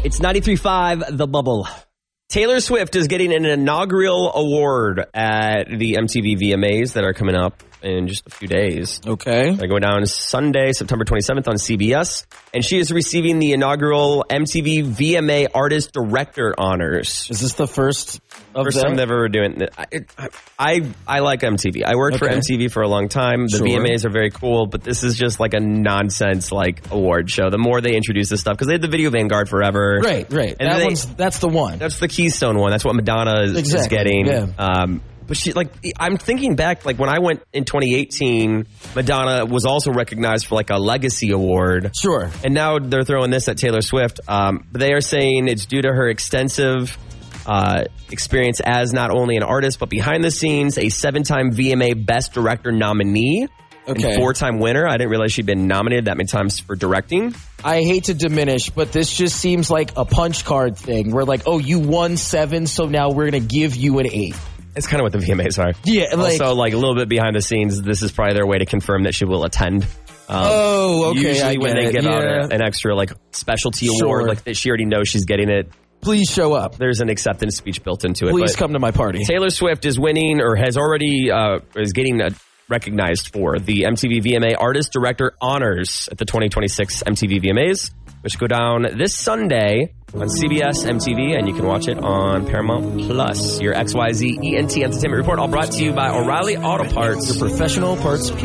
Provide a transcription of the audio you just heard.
It's 93.5 The Bubble. Taylor Swift is getting an inaugural award at the MTV VMAs that are coming up in just a few days. Okay. They're going down Sunday, September 27th on CBS. And she is receiving the inaugural MTV VMA Artist Director honors. Is this the first of First them? time they've ever doing it. I like MTV. I worked for MTV for a long time. The VMAs are very cool, but this is just like a nonsense like award show. The more they introduce this stuff, because they had the Video Vanguard forever. Right. And That's the one. That's the Keystone one. That's what Madonna is getting. Yeah. But she, like, I'm thinking back, like when I went in 2018, Madonna was also recognized for like a legacy award. Sure. And now they're throwing this at Taylor Swift. But they are saying it's due to her extensive experience as not only an artist, but behind the scenes, a 7-time VMA Best Director nominee. Okay. And 4-time winner. I didn't realize she'd been nominated that many times for directing. I hate to diminish, but this just seems like a punch card thing. We're like, oh, you won 7, so now we're going to give you an 8. It's kind of what the VMAs are. Yeah. Also, like a little bit behind the scenes, this is probably their way to confirm that she will attend. Okay. Usually when they give out Yeah. an extra like specialty award, like that she already knows she's getting it. Please show up. There's an acceptance speech built into it. Please but come to my party. Taylor Swift is winning, or has already is getting recognized for the MTV VMA Artist Director Honors at the 2026 MTV VMAs, which go down this Sunday on CBS MTV, and you can watch it on Paramount Plus. Your XYZ ENT Entertainment Report, all brought to you by O'Reilly Auto Parts. Your professional parts